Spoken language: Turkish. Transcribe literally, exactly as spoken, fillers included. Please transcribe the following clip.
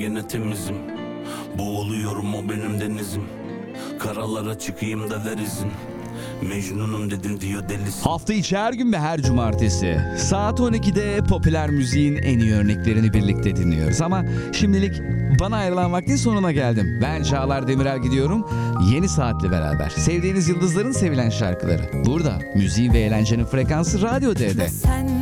Yine temizim, boğuluyorum o benim denizim. Karalara çıkayım da ver izin. Mecnunum dedin diyor delisin. Hafta içi her gün ve her cumartesi saat on ikide popüler müziğin en iyi örneklerini birlikte dinliyoruz. Ama şimdilik bana ayrılan vaktin sonuna geldim. Ben Çağlar Demirel gidiyorum. Yeni saatle beraber sevdiğiniz yıldızların sevilen şarkıları. Burada müziğin ve eğlencenin frekansı Radyo D'de. Sen